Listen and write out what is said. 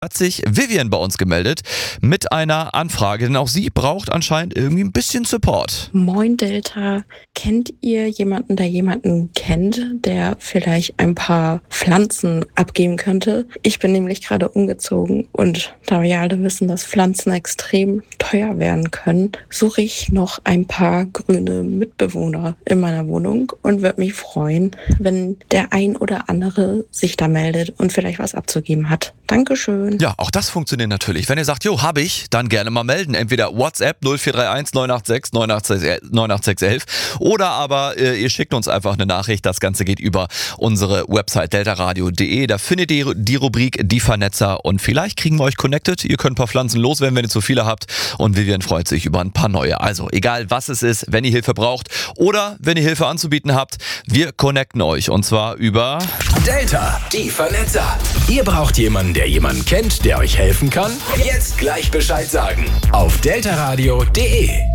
Hat sich Vivian bei uns gemeldet mit einer Anfrage, denn auch sie braucht anscheinend irgendwie ein bisschen Support. Moin Delta, kennt ihr jemanden, der jemanden kennt, der vielleicht ein paar Pflanzen abgeben könnte? Ich bin nämlich gerade umgezogen und da wir alle wissen, dass Pflanzen extrem teuer werden können, suche ich noch ein paar grüne Mitbewohner in meiner Wohnung und würde mich freuen, wenn der ein oder andere sich da meldet und vielleicht was abzugeben hat. Dankeschön. Ja, auch das funktioniert natürlich. Wenn ihr sagt, jo, hab ich, dann gerne mal melden. Entweder WhatsApp 0431 986 98611 oder aber ihr schickt uns einfach eine Nachricht. Das Ganze geht über unsere Website deltaradio.de. Da findet ihr die Rubrik Die Vernetzer und vielleicht kriegen wir euch connected. Ihr könnt ein paar Pflanzen loswerden, wenn ihr zu viele habt und Vivian freut sich über ein paar neue. Also egal was es ist, wenn ihr Hilfe braucht oder wenn ihr Hilfe anzubieten habt, wir connecten euch und zwar über Delta, die Vernetzer. Ihr braucht jemanden, der jemanden kennt, der euch helfen kann? Jetzt gleich Bescheid sagen. Auf deltaradio.de